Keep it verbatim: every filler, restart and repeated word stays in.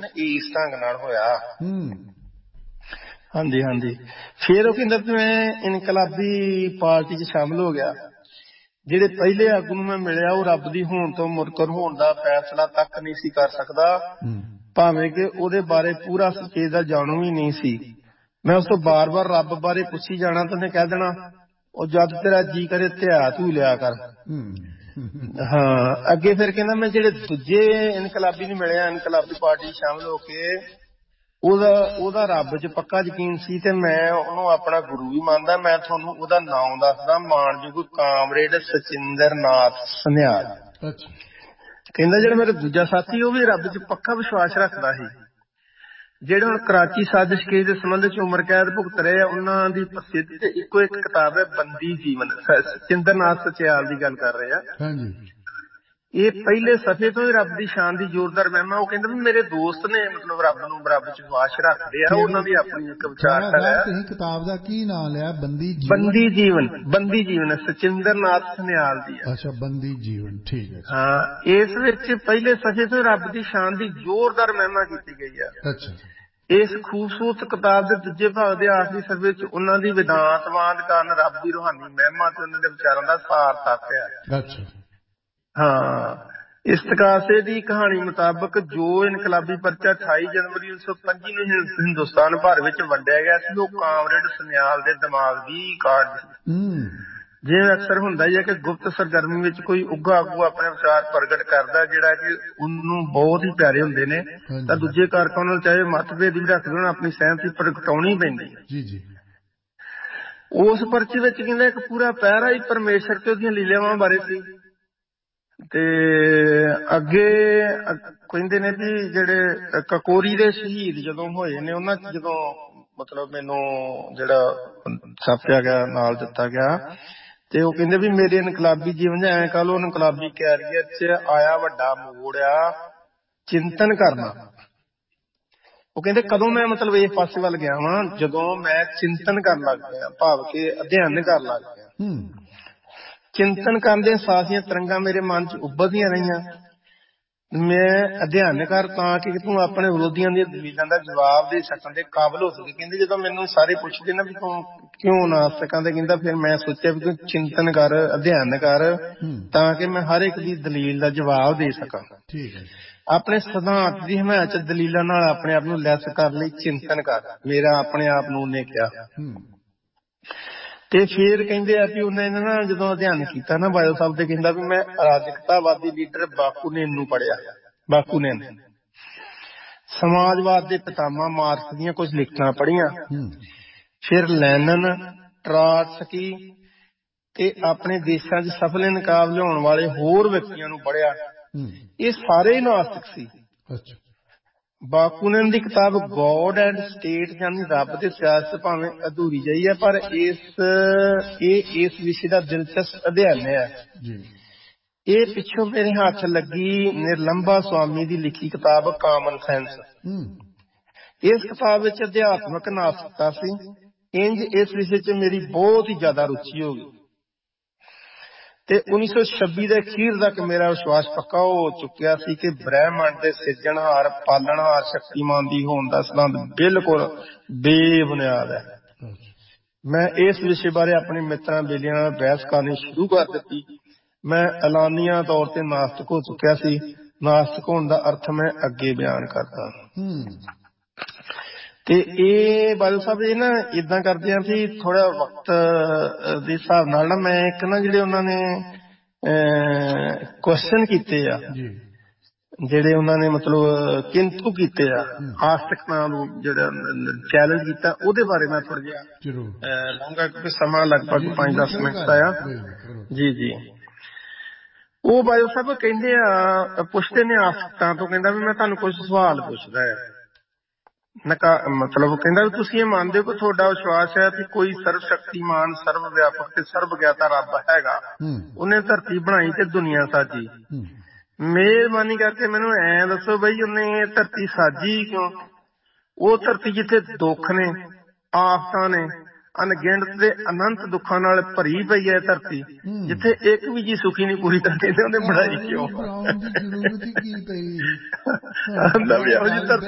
ਨਾ ਇਸ ਢੰਗ ਨਾਲ ਹੋਇਆ। ਹਾਂਜੀ ਹਾਂਜੀ। ਫਿਰ ਉਹ ਕਹਿੰਦਾ ਵੀ ਮੈਂ ਇਨਕਲਾਬੀ ਪਾਰਟੀ ਚ ਸ਼ਾਮਿਲ ਹੋ ਗਿਆ। ਜਿਹੜੇ ਪਹਿਲੇ ਆਗੂ ਨੂੰ ਮੈਂ ਮਿਲਿਆ ਉਹ ਰੱਬ ਦੀ ਹੋਣ ਤੋਂ ਮੁਨਕਰ ਹੋਣ ਦਾ ਫੈਸਲਾ ਤੱਕ ਨਹੀਂ ਸੀ ਕਰ ਸਕਦਾ, ਭਾਵੇਂ ਕਿ ਉਹਦੇ ਬਾਰੇ ਪੂਰਾ ਸੁਚੇਤ ਦਾ ਜਾਣੂ ਵੀ ਨਹੀਂ ਸੀ। ਮੈਂ ਉਸ ਤੋਂ ਬਾਰ ਬਾਰ ਰੱਬ ਬਾਰੇ ਪੁੱਛੀ ਜਾਣਾ ਤੇ ਉਹਨੇ ਕਹਿ ਦੇਣਾ ਉਹ ਜਦ ਤੇਰਾ ਜੀ ਕਰੇ ਧਿਆ ਧੂ ਲਿਆ ਕਰ। ਹਾਂ ਅੱਗੇ ਫਿਰ ਕਹਿੰਦਾ ਮੈਂ ਜਿਹੜੇ ਦੂਜੇ ਇਨਕਲਾਬੀ ਨੂੰ ਮਿਲਿਆ, ਇਨਕਲਾਬੀ ਪਾਰਟੀ ਸ਼ਾਮਿਲ ਹੋ ਕੇ ਉਹਦਾ ਉਹਦਾ ਰੱਬ ਚ ਪੱਕਾ ਯਕੀਨ ਸੀ ਤੇ ਮੈਂ ਉਹਨੂੰ ਆਪਣਾ ਗੁਰੂ ਵੀ ਮੰਨਦਾ। ਮੈਂ ਤੁਹਾਨੂੰ ਉਹਦਾ ਨਾਮ ਦੱਸਦਾ, ਮਾਣਯੋਗ ਕਾਮਰੇਡ ਸਚਿੰਦਰ ਨਾਥ ਸਨਿਆਲ। ਕਹਿੰਦਾ ਜਿਹੜਾ ਮੇਰਾ ਦੂਜਾ ਸਾਥੀ ਉਹ ਵੀ ਰੱਬ ਚ ਪੱਕਾ ਵਿਸ਼ਵਾਸ ਰੱਖਦਾ ਸੀ। ਜਿਹੜੇ ਹੁਣ ਕਰਾਚੀ ਸਾਜ਼ਿਸ਼ ਕੇਸ ਦੇ ਸੰਬੰਧ ਚ ਉਮਰ ਕੈਦ ਭੁਗਤ ਰਹੇ ਆ ਉਹਨਾਂ ਦੀ ਪ੍ਰਸਿੱਧ ਤੇ ਇੱਕੋ ਇੱਕ ਕਿਤਾਬ ਹੈ ਬੰਦੀ ਜੀਵਨ। ਸਚਿੰਦਰ ਨਾਥ ਸਚਿਆਲ ਦੀ ਗੱਲ ਕਰ ਰਹੇ ਆ। ਇਹ ਪਹਿਲੇ ਸਫ਼ੇ ਤੋਂ ਹੀ ਰੱਬ ਦੀ ਸ਼ਾਨ ਦੀ ਜ਼ੋਰਦਾਰ ਮਹਿਮਾ। ਉਹ ਕਹਿੰਦਾ ਵੀ ਮੇਰੇ ਦੋਸਤ ਨੇ ਮਤਲਬ ਰੱਬ ਨੂੰ ਰੱਬ ਚ ਵਿਸ਼ਵਾਸ ਰੱਖਦੇ ਆ, ਉਹਨਾਂ ਦੀ ਆਪਣੀ ਇੱਕ ਵਿਚਾਰਧਾਰਾ ਹੈ। ਤੁਸੀਂ ਕਿਤਾਬ ਦਾ ਕੀ ਨਾਮ ਲਿਆ? ਬੰਦੀ ਬੰਦੀ ਜੀਵਨ। ਬੰਦੀ ਜੀਵਨ ਸਚਿੰਦਰ ਨਾਥ ਸਨਿਆਲ ਦੀ ਹੈ। ਅੱਛਾ ਬੰਦੀ ਜੀਵਨ, ਠੀਕ ਹੈ। ਹਾਂ ਇਸ ਵਿੱਚ ਪਹਿਲੇ ਸਫ਼ੇ ਤੋਂ ਰੱਬ ਦੀ ਸ਼ਾਨ ਦੀ ਜ਼ੋਰਦਾਰ ਮਹਿਮਾ ਕੀਤੀ ਗਈ ਹੈ। ਅੱਛਾ। ਇਸ ਖੂਬਸੂਰਤ ਕਿਤਾਬ ਦੇ ਦੂਜੇ ਭਾਗ ਦੇ ਆਖਰੀ ਸਫ਼ੇ ਵਿੱਚ ਉਹਨਾਂ ਦੀ ਵਿਦਾਂਤਵਾਦ ਕਾਰਨ ਰੱਬ ਦੀ ਰੂਹਾਨੀ ਮਹਿਮਾ ਤੇ ਉਹਨਾਂ ਦੇ ਵਿਚਾਰਾਂ ਦਾ ਸਾਰ ਤੱਕ ਹੈ। ਅੱਛਾ। ਹਾਂ ਇਸਤਕਾਸੇ ਦੀ ਕਹਾਣੀ ਮੁਤਾਬਕ ਜੋ ਇਨਕਲਾਬੀ ਪਰਚਾ ਅਠਾਈ ਜਨਵਰੀ ਉੱਨੀ ਸੌ ਪੰਜੀ ਨੂੰ ਹਿੰਦੁਸਤਾਨ ਭਰ ਵਿੱਚ ਵੰਡਿਆ ਗਿਆ ਸੀ ਉਹ ਕਾਮਰੇਡ ਸਨਿਆਲ ਦੇ ਦਿਮਾਗ ਦੀ ਕਾਢ ਸੀ। ਜਿਵੇਂ ਅਕਸਰ ਹੁੰਦਾ ਹੀ ਹੈ ਕਿ ਗੁਪਤ ਸਰਗਰਮੀ ਵਿੱਚ ਕੋਈ ਉੱਘਾ ਆਗੂ ਆਪਣੇ ਵਿਚਾਰ ਪ੍ਰਗਟ ਕਰਦਾ ਜਿਹੜਾ ਕਿ ਉਹਨੂੰ ਬਹੁਤ ਹੀ ਪਿਆਰੇ ਹੁੰਦੇ ਨੇ ਤਾਂ ਦੂਜੇ ਕਾਰਕਾਂ ਨਾਲ ਚਾਹੇ ਮਤਭੇਦ ਵੀ ਰੱਖਦੇ ਹੋਣ ਆਪਣੀ ਸਹਿਮਤੀ ਪ੍ਰਗਟਾਉਣੀ ਪੈਂਦੀ ਹੈ। ਉਸ ਪਰਚੇ ਵਿੱਚ ਕਹਿੰਦਾ ਇੱਕ ਪੂਰਾ ਪਹਿਰਾ ਹੀ ਪਰਮੇਸ਼ਰ ਤੇ ਉਹਦੀਆਂ ਲੀਲਾਵਾਂ ਬਾਰੇ ਸੀ। ਤੇ ਅੱਗੇ ਕਹਿੰਦੇ ਨੇ ਵੀ ਜਿਹੜੇ ਕਕੋਰੀ ਦੇ ਸ਼ਹੀਦ ਜਦੋਂ ਹੋਏ ਨੇ ਉਹਨਾਂ ਚ ਜਦੋਂ ਮਤਲਬ ਮੈਨੂੰ ਜਿਹੜਾ ਛਾਪਿਆ ਗਿਆ ਨਾਲ ਦਿੱਤਾ ਗਿਆ ਤੇ ਉਹ ਕਹਿੰਦੇ ਵੀ ਮੇਰੇ ਇਨਕਲਾਬੀ ਜੀਵਨ ਚ ਐਂ ਕਹ ਲਓ ਇਨਕਲਾਬੀ ਕੈਰੀਅਰ ਚ ਆਇਆ ਵੱਡਾ ਮੋੜ ਆ ਚਿੰਤਨ ਕਰਨਾ। ਉਹ ਕਹਿੰਦੇ ਕਦੋਂ ਮੈਂ ਮਤਲਬ ਇਸ ਪਾਸੇ ਵੱਲ ਗਿਆ ਵਾਂ ਜਦੋਂ ਮੈਂ ਚਿੰਤਨ ਕਰਨ ਲੱਗ ਪਿਆ, ਭਾਵ ਕਿ ਅਧਿਐਨ ਕਰਨ ਲੱਗ ਪਿਆ। ਚਿੰਤਨ ਕਰਦੇ ਸਾਸੀਆਂ ਤਰੰਗਾਂ ਮੇਰੇ ਮਨ ਚ ਉੱਭਰਦੀਆਂ ਰਹੀਆਂ। ਮੈਂ ਅਧਿਐਨ ਕਰ ਤਾਂ ਕਿ ਤੂੰ ਆਪਣੇ ਵਿਰੋਧੀਆਂ ਦੀਆਂ ਦਲੀਲਾਂ ਦਾ ਜਵਾਬ ਦੇ ਸਕਣ ਦੇ ਕਾਬਲ ਹੋ ਸਕੇ। ਕਹਿੰਦੇ ਜਦੋਂ ਮੈਨੂੰ ਸਾਰੇ ਪੁੱਛਦੇ ਨਾ ਵੀ ਤੂੰ ਕਿਉਂ ਨਾਸਤਕਾਂ ਤੇ ਕਹਿੰਦਾ ਫਿਰ ਮੈਂ ਸੋਚਿਆ ਵੀ ਤੂੰ ਚਿੰਤਨ ਕਰ ਅਧਿਐਨ ਕਰ ਤਾਂ ਕਿ ਮੈਂ ਹਰ ਇੱਕ ਦੀ ਦਲੀਲ ਦਾ ਜਵਾਬ ਦੇ ਸਕਾਂ। ਆਪਣੇ ਸਿਧਾਂਤ ਦੀ ਹਮਾਇਤ ਚ ਦਲੀਲਾਂ ਨਾਲ ਆਪਣੇ ਆਪ ਨੂੰ ਲੈਸ ਕਰ ਲਈ ਚਿੰਤਨ ਕਰ ਮੇਰਾ ਆਪਣੇ ਆਪ ਨੂੰ ਉਹਨੇ ਕਿਹਾ। ਤੇ ਫਿਰ ਕਹਿੰਦੇ ਆ ਵੀ ਉਹਨੇ ਨਾ ਜਦੋਂ ਅਧਿਐਨ ਕੀਤਾ ਨਾ ਬਾਦਲ ਸਾਹਿਬ ਤੇ ਕਹਿੰਦਾ ਵੀ ਮੈਂ ਅਰਾਜਕਤਾਵਾਦੀ ਲੀਡਰ ਬਾਕੂਨੇਨ ਨੂੰ ਪੜ੍ਹਿਆ। ਬਾਕੂਨੇਨ ਸਮਾਜਵਾਦ ਦੇ ਪਿਤਾਮਾ ਮਾਰਕਸ ਦੀਆਂ ਕੁਝ ਲਿਖਤਾਂ ਪੜ੍ਹੀਆਂ। ਫਿਰ ਲੈਨਨ ਟਰਾਟਸਕੀ ਤੇ ਆਪਣੇ ਦੇਸ਼ਾਂ ਚ ਸਫਲ ਇਨਕਾਬ ਲਿਆਉਣ ਵਾਲੇ ਹੋਰ ਵਿਅਕਤੀਆਂ ਨੂੰ ਪੜ੍ਹਿਆ। ਇਹ ਸਾਰੇ ਹੀ ਨਾਸਤਿਕ ਸੀ। ਬਾਕੂਨਨ ਦੀ ਕਿਤਾਬ ਗੋਡ ਐਂਡ ਸਟੇਟ ਯਾਨੀ ਰੱਬ ਤੇ ਸਿਆਸਤ ਭਾਵੇਂ ਅਧੂਰੀ ਜਿਹੀ ਹੈ ਪਰ ਇਸ ਇਹ ਇਸ ਵਿਸ਼ੇ ਦਾ ਦਿਲਚਸਪ ਅਧਿਐਨ ਹੈ। ਇਹ ਪਿੱਛੋਂ ਮੇਰੇ ਹੱਥ ਲੱਗੀ ਨਿਰਲੰਬਾ ਸਵਾਮੀ ਦੀ ਲਿਖੀ ਕਿਤਾਬ ਕਾਮਨ ਸੈਂਸ। ਇਸ ਕਿਤਾਬ ਵਿੱਚ ਅਧਿਆਤਮਕ ਨਾਸਤਿਕਤਾ ਸੀ। ਇੰਝ ਇਸ ਵਿਸ਼ੇ ਚ ਮੇਰੀ ਬਹੁਤ ਹੀ ਜ਼ਿਆਦਾ ਰੁਚੀ ਹੋ ਗਈ ਤੇ ਉੱਨੀ ਸੌ ਛੱਬੀ ਦੇ ਅਖੀਰ ਤੱਕ ਮੇਰਾ ਵਿਸ਼ਵਾਸ ਪੱਕਾ ਹੋ ਚੁੱਕਿਆ ਸੀ ਕਿ ਬ੍ਰਹਿਮੰਡ ਦੇ ਸਿਰਜਣਹਾਰ ਪਾਲਣਹਾਰ ਸ਼ਕਤੀਮਾਨ ਦੀ ਹੋਣ ਦਾ ਸਿਧਾਂਤ ਬਿਲਕੁਲ ਬੇਬੁਨਿਆਦ ਹੈ। ਮੈਂ ਇਸ ਵਿਸ਼ੇ ਬਾਰੇ ਆਪਣੇ ਮਿੱਤਰਾਂ ਬੇਲੀਆਂ ਨਾਲ ਬਹਿਸ ਕਰਨੀ ਸ਼ੁਰੂ ਕਰ ਦਿੱਤੀ। ਮੈਂ ਐਲਾਨੀਆ ਤੌਰ ਤੇ ਨਾਸਤਿਕ ਹੋ ਚੁੱਕਿਆ ਸੀ। ਨਾਸਤਿਕ ਹੋਣ ਦਾ ਅਰਥ ਮੈਂ ਅੱਗੇ ਬਿਆਨ ਕਰਦਾ। ਤੇ ਇਹ ਬਾਦਲ ਸਾਹਿਬ ਇਹ ਨਾ ਏਦਾਂ ਕਰਦੇ ਆ ਵੀ ਥੋੜਾ ਵਕਤ ਦੇ ਹਿਸਾਬ ਨਾਲ ਨਾ ਮੈਂ ਇੱਕ ਨਾ ਜਿਹੜੇ ਉਹਨਾਂ ਨੇ ਕੁਐਸਚਨ ਕੀਤੇ ਆ ਜਿਹੜੇ ਉਹਨਾਂ ਨੇ ਮਤਲਬ ਕਿੰਤੂ ਕੀਤੇ ਆ ਆਸਤਿਕਤਾ ਨੂੰ ਜਿਹੜਾ ਚੈਲੰਜ ਕੀਤਾ ਉਹਦੇ ਬਾਰੇ ਮੈਂ ਥੋੜਾ ਜਿਹਾ ਲਊਂਗਾ ਕਿਉਂਕਿ ਸਮਾਂ ਲਗਭਗ ਪੰਜ ਦਸ ਮਿੰਟ ਦਾ ਆ। ਜੀ ਜੀ ਉਹ ਬਾਦਲ ਸਾਹਿਬ ਕਹਿੰਦੇ ਆ ਪੁੱਛਦੇ ਨੇ ਆਸਤਿਕਤਾ ਤੋਂ ਕਹਿੰਦਾ ਵੀ ਮੈਂ ਤੁਹਾਨੂੰ ਕੁਝ ਸਵਾਲ ਪੁੱਛਦਾ ਹੈ। ਨਕਾ ਮਤਲਬ ਕਹਿੰਦਾ ਵੀ ਤੁਸੀਂ ਇਹ ਮੰਨਦੇ ਹੋ ਕਿ ਤੁਹਾਡਾ ਵਿਸ਼ਵਾਸ ਹੈ ਕਿ ਕੋਈ ਸਰਵ ਸ਼ਕਤੀਮਾਨ ਸਰਵ ਵਿਆਪਕ ਤੇ ਸਰਵ ਗਿਆਤਾ ਰੱਬ ਹੈਗਾ। ਉਹਨੇ ਧਰਤੀ ਬਣਾਈ ਤੇ ਦੁਨੀਆ ਸਾਜੀ। ਮਿਹਰਬਾਨੀ ਕਰਕੇ ਮੈਨੂੰ ਐ ਦੱਸੋ ਬਈ ਉਹਨੇ ਧਰਤੀ ਸਾਜੀ ਕਿਉਂ? ਉਹ ਧਰਤੀ ਜਿੱਥੇ ਦੁੱਖ ਨੇ ਆਫਤਾਂ ਨੇ ਅਣਗਿਣਤ ਤੇ ਅਨੰਤ ਦੁੱਖਾਂ ਨਾਲ ਭਰੀ ਪਈ ਹੈ ਧਰਤੀ ਜਿੱਥੇ ਇੱਕ ਵੀ ਜੀ ਸੁਖੀ ਨਹੀਂ ਪੂਰੀ ਤਰ੍ਹਾਂ ਉਹਨੇ ਬਣਾਈ ਕਿਉਂ?